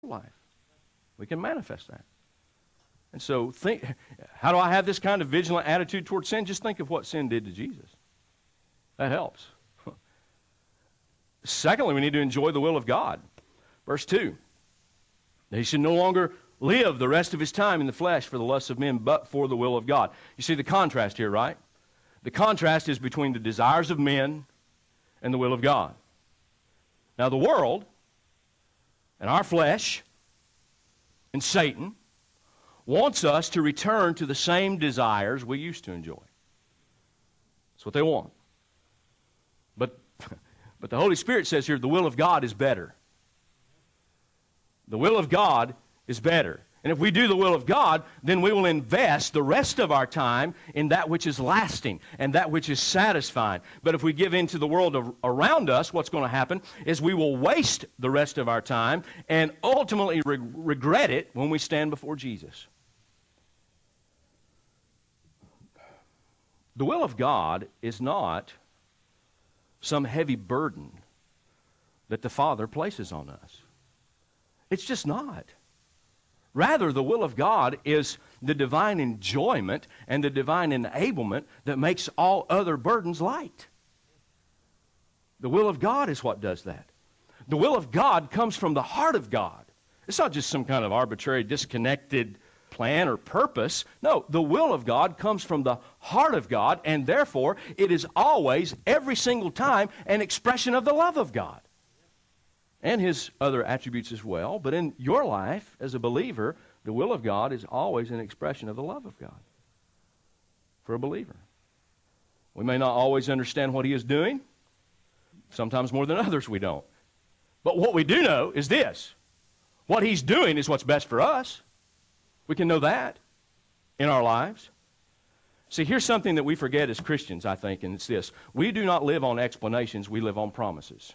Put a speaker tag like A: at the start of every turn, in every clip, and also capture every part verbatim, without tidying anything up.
A: life. We can manifest that. And so think, how do I have this kind of vigilant attitude towards sin? Just think of what sin did to Jesus. That helps. Secondly, we need to enjoy the will of God. Verse two, he should no longer live the rest of his time in the flesh for the lusts of men, but for the will of God. You see the contrast here, right? The contrast is between the desires of men and the will of God. Now the world and our flesh and Satan wants us to return to the same desires we used to enjoy. That's what they want. But, but the Holy Spirit says here, the will of God is better. The will of God is better. And if we do the will of God, then we will invest the rest of our time in that which is lasting and that which is satisfying. But if we give in to the world of, around us, what's going to happen is we will waste the rest of our time and ultimately re- regret it when we stand before Jesus. The will of God is not some heavy burden that the Father places on us. It's just not. Rather, the will of God is the divine enjoyment and the divine enablement that makes all other burdens light. The will of God is what does that. The will of God comes from the heart of God. It's not just some kind of arbitrary, disconnected plan or purpose. No, the will of God comes from the heart of God, and therefore it is always, every single time, an expression of the love of God. And His other attributes as well. But in your life, as a believer, the will of God is always an expression of the love of God for a believer. We may not always understand what He is doing. Sometimes more than others we don't. But what we do know is this. What He's doing is what's best for us. We can know that in our lives. See, here's something that we forget as Christians, I think, and it's this. We do not live on explanations, we live on promises.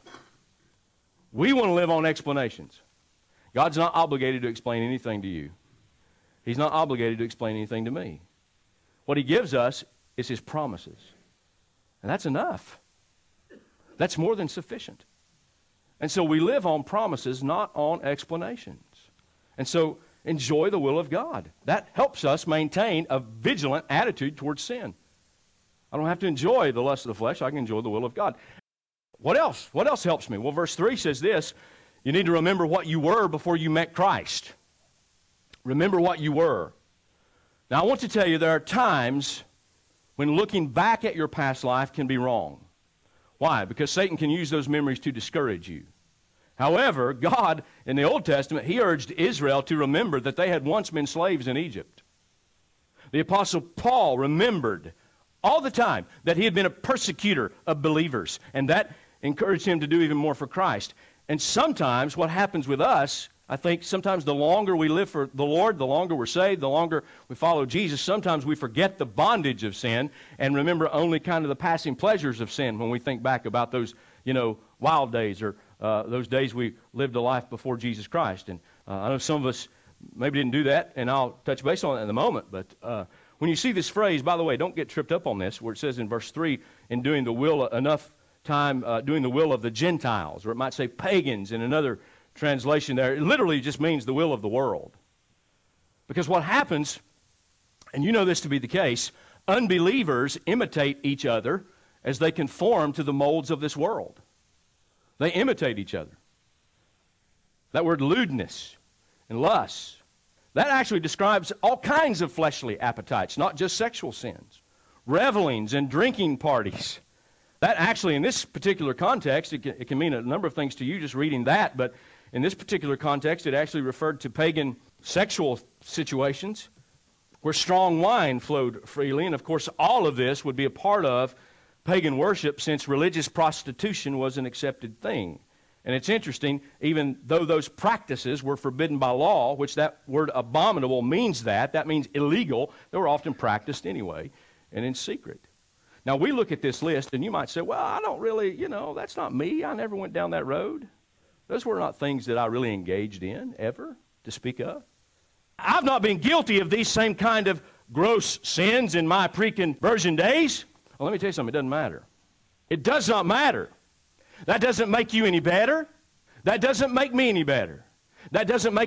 A: We want to live on explanations. God's not obligated to explain anything to you. He's not obligated to explain anything to me. What He gives us is His promises. And that's enough. That's more than sufficient. And so we live on promises, not on explanations. And so enjoy the will of God. That helps us maintain a vigilant attitude towards sin. I don't have to enjoy the lust of the flesh. I can enjoy the will of God. What else? What else helps me? Well, verse three says this. You need to remember what you were before you met Christ. Remember what you were. Now, I want to tell you there are times when looking back at your past life can be wrong. Why? Because Satan can use those memories to discourage you. However, God, in the Old Testament, He urged Israel to remember that they had once been slaves in Egypt. The Apostle Paul remembered all the time that he had been a persecutor of believers, and that encouraged him to do even more for Christ. And sometimes what happens with us, I think sometimes the longer we live for the Lord, the longer we're saved, the longer we follow Jesus, sometimes we forget the bondage of sin and remember only kind of the passing pleasures of sin when we think back about those, you know, wild days or uh, those days we lived a life before Jesus Christ. And uh, I know some of us maybe didn't do that, and I'll touch base on it in a moment, but uh, when you see this phrase, by the way, don't get tripped up on this, where it says in verse three, in doing the will enough time uh, doing the will of the Gentiles, or it might say pagans in another translation there. It literally just means the will of the world. Because what happens, and you know this to be the case, unbelievers imitate each other as they conform to the molds of this world. They imitate each other. That word lewdness and lust, that actually describes all kinds of fleshly appetites, not just sexual sins. Revelings and drinking parties. That actually, in this particular context, it can, it can mean a number of things to you just reading that, but in this particular context, it actually referred to pagan sexual situations where strong wine flowed freely, and of course all of this would be a part of pagan worship since religious prostitution was an accepted thing. And it's interesting, even though those practices were forbidden by law, which that word abominable means that, that means illegal, they were often practiced anyway and in secret. Now, we look at this list, and you might say, well, I don't really, you know, that's not me. I never went down that road. Those were not things that I really engaged in, ever, to speak of. I've not been guilty of these same kind of gross sins in my pre-conversion days. Well, let me tell you something. It doesn't matter. It does not matter. That doesn't make you any better. That doesn't make me any better. That doesn't make